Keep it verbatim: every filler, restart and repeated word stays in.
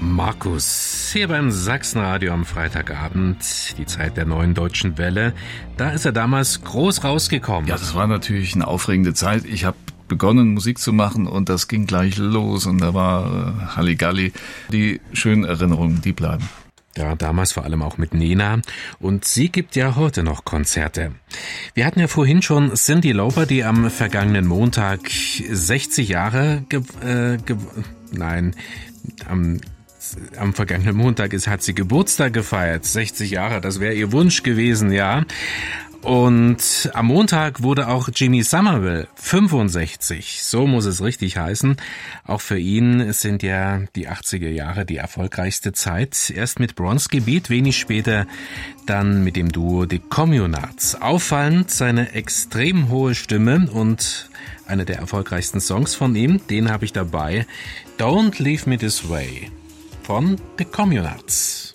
Markus, hier beim Sachsenradio am Freitagabend, die Zeit der neuen deutschen Welle. Da ist er damals groß rausgekommen. Ja, das war natürlich eine aufregende Zeit. Ich habe begonnen, Musik zu machen und das ging gleich los und da war äh, Halligalli. Die schönen Erinnerungen, die bleiben. Ja, damals vor allem auch mit Nena. Und sie gibt ja heute noch Konzerte. Wir hatten ja vorhin schon Cyndi Lauper, die am vergangenen Montag sechzig Jahre, ge- äh, ge- nein, am Am vergangenen Montag ist, hat sie Geburtstag gefeiert. sechzig Jahre, das wäre ihr Wunsch gewesen, ja. Und am Montag wurde auch Jimmy Somerville fünfundsechzig. So muss es richtig heißen. Auch für ihn sind ja die achtziger Jahre die erfolgreichste Zeit. Erst mit Bronski Beat, wenig später dann mit dem Duo The Communards. Auffallend seine extrem hohe Stimme und einer der erfolgreichsten Songs von ihm, den habe ich dabei. Don't Leave Me This Way von The Communards.